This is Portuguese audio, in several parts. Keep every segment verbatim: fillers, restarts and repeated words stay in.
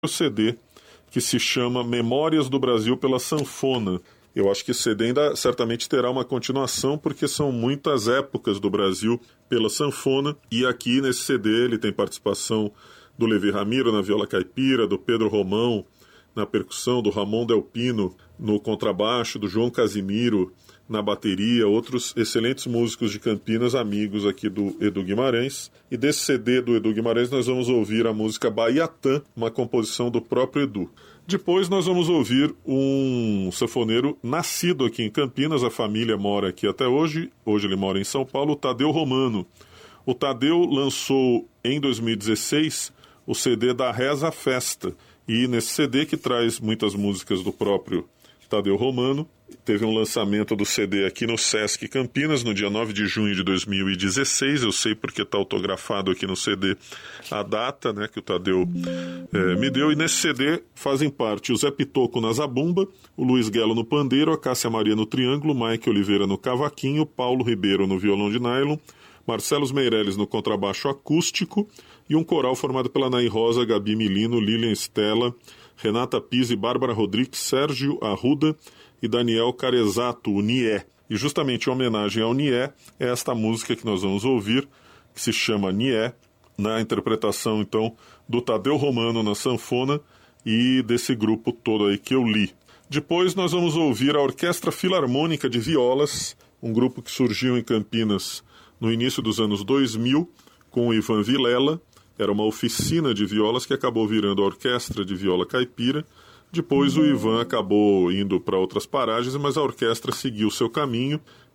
C D que se chama Memórias do Brasil pela Sanfona. Eu acho que esse C D ainda certamente terá uma continuação, porque são muitas épocas do Brasil pela sanfona, e aqui nesse C D ele tem participação do Levi Ramiro na viola caipira, do Pedro Romão na percussão, do Ramon Del Pino no contrabaixo, do João Casimiro na bateria, outros excelentes músicos de Campinas, amigos aqui do Edu Guimarães. E desse C D do Edu Guimarães nós vamos ouvir a música Baiatã, uma composição do próprio Edu. Depois nós vamos ouvir um sanfoneiro nascido aqui em Campinas, a família mora aqui até hoje, hoje ele mora em São Paulo, o Tadeu Romano. O Tadeu lançou em dois mil e dezesseis o C D da Reza Festa, e nesse C D, que traz muitas músicas do próprio Tadeu Romano, teve um lançamento do C D aqui no Sesc Campinas, no dia nove de junho de dois mil e dezesseis. Eu sei porque está autografado aqui no C D a data, né, que o Tadeu é, me deu. E nesse C D fazem parte o Zé Pitoco na zabumba, o Luiz Guelo no pandeiro, a Cássia Maria no triângulo, Mike Oliveira no cavaquinho, Paulo Ribeiro no violão de nylon, Marcelos Meirelles no contrabaixo acústico e um coral formado pela Nay Rosa, Gabi Milino, Lilian Stella, Renata Pizzi, Bárbara Rodrigues, Sérgio Arruda e Daniel Carezato, o Nié. E justamente em homenagem ao Nié é esta música que nós vamos ouvir, que se chama Nié, na interpretação então do Tadeu Romano na sanfona e desse grupo todo aí que eu li. Depois nós vamos ouvir a Orquestra Filarmônica de Violas, um grupo que surgiu em Campinas no início dos anos dois mil, com o Ivan Vilela. Era uma oficina de violas que acabou virando a Orquestra de Viola Caipira. Depois o Ivan acabou indo para outras paragens, mas a orquestra seguiu o seu caminho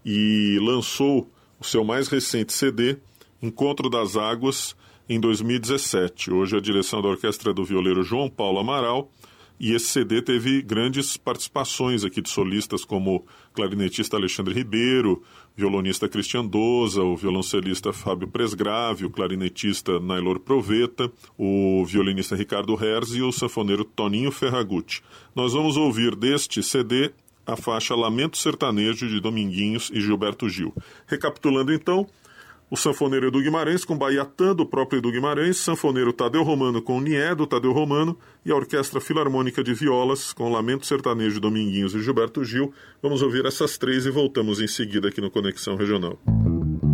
e lançou o seu mais recente C D, Encontro das Águas, em dois mil e dezessete. Hoje a direção da orquestra é do violeiro João Paulo Amaral, e esse C D teve grandes participações aqui de solistas como o clarinetista Alexandre Ribeiro, violonista Cristian Doza, o violoncelista Fábio Presgrave, o clarinetista Nailor Proveta, o violinista Ricardo Herz e o sanfoneiro Toninho Ferragutti. Nós vamos ouvir deste C D a faixa Lamento Sertanejo de Dominguinhos e Gilberto Gil. Recapitulando então, o sanfoneiro Edu Guimarães com Baiatã, do próprio Edu Guimarães, sanfoneiro Tadeu Romano com Nié, do Tadeu Romano, e a Orquestra Filarmônica de Violas com Lamento Sertanejo, Dominguinhos e Gilberto Gil. Vamos ouvir essas três e voltamos em seguida aqui no Conexão Regional.